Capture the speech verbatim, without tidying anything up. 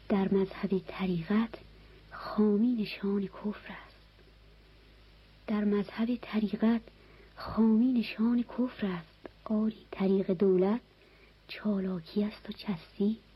در مذهب طریقت خامی نشان کفر است. در مذهب طریقت خامی نشان کفر است. آری طریق دولت چالاکی است و چستی.